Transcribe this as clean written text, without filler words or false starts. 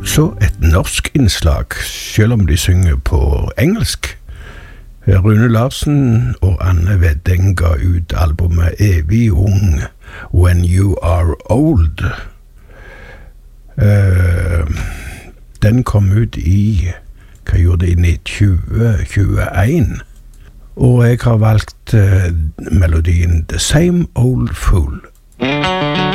Så et norsk innslag, selv om de synger på engelsk. Rune Larsen og Anne Wedding ga ut albumet Evig Ung, When You Are Old. Den kom ut i, hva gjorde det, i 2021. Og jeg har valgt melodien The Same Old Fool.